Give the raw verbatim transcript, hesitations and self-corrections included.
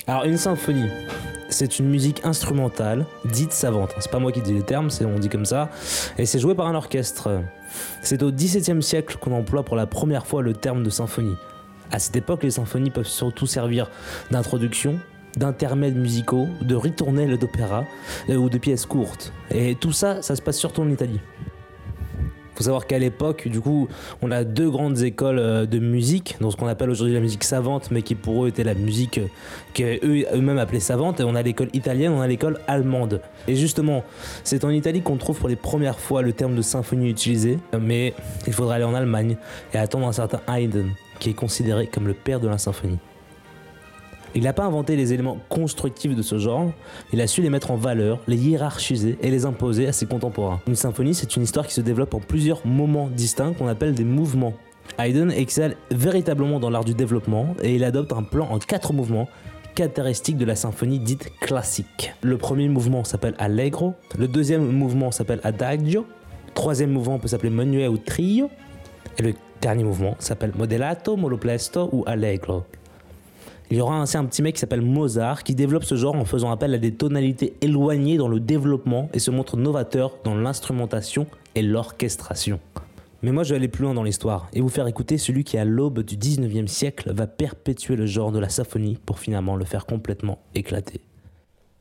Alors une symphonie, c'est une musique instrumentale, dite savante. C'est pas moi qui dis les termes, c'est, on dit comme ça. Et c'est joué par un orchestre. C'est au dix-septième siècle qu'on emploie pour la première fois le terme de symphonie. À cette époque, les symphonies peuvent surtout servir d'introduction, d'intermèdes musicaux, de ritournelles d'opéra euh, ou de pièces courtes. Et tout ça, ça se passe surtout en Italie. Il faut savoir qu'à l'époque, du coup, on a deux grandes écoles euh, de musique, donc ce qu'on appelle aujourd'hui la musique savante, mais qui pour eux était la musique euh, qu'eux eux-mêmes appelaient savante. Et on a l'école italienne, on a l'école allemande. Et justement, c'est en Italie qu'on trouve pour les premières fois le terme de symphonie utilisé, mais il faudra aller en Allemagne et attendre un certain Haydn, qui est considéré comme le père de la symphonie. Il n'a pas inventé les éléments constructifs de ce genre, il a su les mettre en valeur, les hiérarchiser et les imposer à ses contemporains. Une symphonie, c'est une histoire qui se développe en plusieurs moments distincts qu'on appelle des mouvements. Haydn excelle véritablement dans l'art du développement et il adopte un plan en quatre mouvements, caractéristique de la symphonie dite classique. Le premier mouvement s'appelle Allegro, le deuxième mouvement s'appelle Adagio, le troisième mouvement peut s'appeler Menuet ou Trio, et le dernier mouvement s'appelle Modellato, Monopresto ou Allegro. Il y aura ainsi un petit mec qui s'appelle Mozart qui développe ce genre en faisant appel à des tonalités éloignées dans le développement et se montre novateur dans l'instrumentation et l'orchestration. Mais moi je vais aller plus loin dans l'histoire et vous faire écouter celui qui à l'aube du dix-neuvième siècle va perpétuer le genre de la symphonie pour finalement le faire complètement éclater.